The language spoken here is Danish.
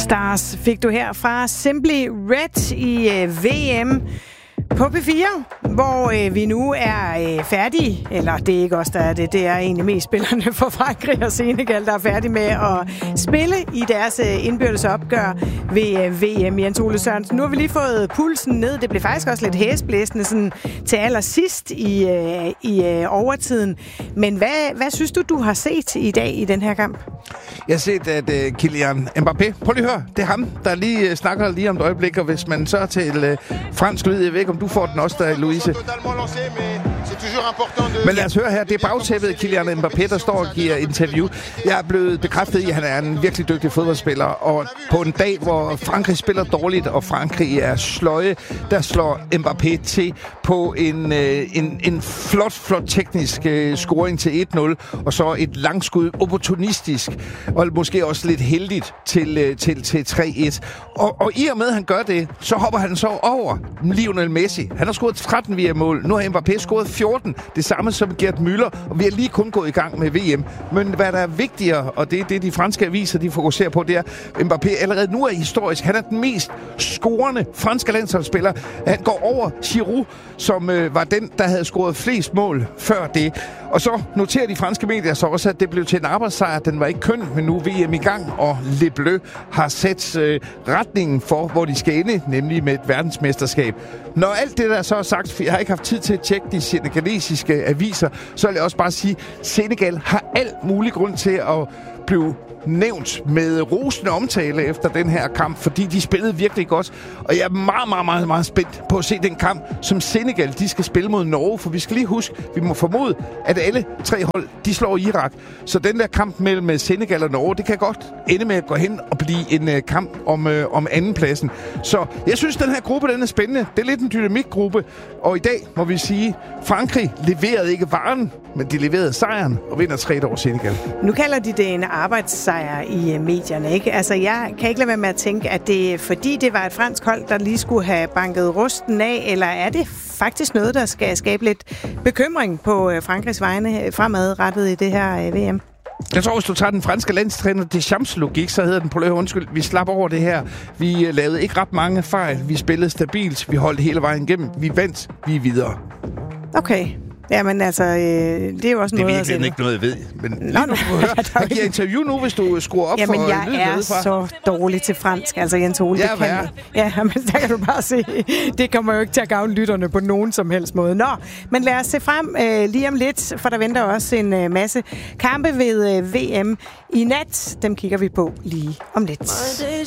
Stars fik du her fra Simply Red i VM på P4, hvor vi nu er færdige. Eller det er ikke os, der er det. Det er egentlig mest spillerne fra Frankrig og Senegal, der er færdige med at spille i deres indbyrdes opgør ved VM. Jens Ole Sørensen, nu har vi lige fået pulsen ned. Det blev faktisk også lidt hæsblæsende sådan til allersidst i overtiden. Men hvad synes du har set i dag i den her kamp? Jeg har set, at Kylian Mbappé, prøv lige at høre, det er ham, der lige snakker lige om et øjeblik, og hvis man så til fransk lyd, jeg ved ikke, om du får den også der, Louise. Men lad os høre her, det er bagtæppet Kylian Mbappé, der står og giver interview. Jeg er blevet bekræftet i, at han er en virkelig dygtig fodboldspiller, og på en dag, hvor Frankrig spiller dårligt, og Frankrig er sløje, der slår Mbappé til på en flot teknisk scoring til 1-0, og så et langskud opportunistisk, og måske også lidt heldigt til 3-1. Og i og med, at han gør det, så hopper han så over Lionel Messi. Han har scoret 13 VM-mål. Nu har Mbappé scoret 14. Det samme som Gerd Müller, og vi er lige kun gået i gang med VM. Men hvad der er vigtigere, og det er det, de franske aviser de fokuserer på, det er, Mbappé allerede nu er historisk. Han er den mest scorende franske landsholdsspiller. Han går over Giroud, som var den, der havde scoret flest mål før det. Og så noterer de franske medier så også, at det blev til en arbejdssejr. Den var ikke køn, men nu er VM i gang, og Le Bleu har sat retningen for, hvor de skal ende, nemlig med et verdensmesterskab. Når alt det der så er sagt, for jeg har ikke haft tid til at tjekke de senegalesiske aviser, så vil jeg også bare sige, at Senegal har alt mulig grund til at blive nævnt med rosende omtale efter den her kamp, fordi de spillede virkelig godt. Og jeg er meget spændt på at se den kamp, som Senegal, de skal spille mod Norge, for vi skal lige huske, vi må formode, at alle tre hold, de slår Irak. Så den der kamp mellem Senegal og Norge, det kan godt ende med at gå hen og blive en kamp om andenpladsen. Så jeg synes, den her gruppe, den er spændende. Det er lidt en dynamikgruppe, og i dag må vi sige, Frankrig leverede ikke varen, men de leverede sejren og vinder 3 over Senegal. Nu kalder de det en arbejdssejr i medierne, ikke? Altså, jeg kan ikke lade være med at tænke, at det er fordi, det var et fransk hold, der lige skulle have banket rusten af, eller er det faktisk noget, der skal skabe lidt bekymring på Frankrigs vegne fremadrettet i det her VM? Jeg tror, hvis du tager den franske landstræner Deschamps logik, så hedder den på undskyld, vi slap over det her. Vi lavede ikke ret mange fejl. Vi spillede stabilt. Vi holdt hele vejen igennem. Vi vandt. Vi er videre. Okay. Jamen altså, det er jo også noget at det er virkelig ikke noget, jeg ved. Men jeg giver interview nu, hvis du skruer op for lyden. Jamen, jeg er så dårlig til fransk, altså Jens Ole. Ja, hvad? Ja, men der kan du bare se. Det kommer jo ikke til at gavne lytterne på nogen som helst måde. Nå, men lad os se frem lige om lidt, for der venter også en masse kampe ved VM i nat. Dem kigger vi på lige om lidt.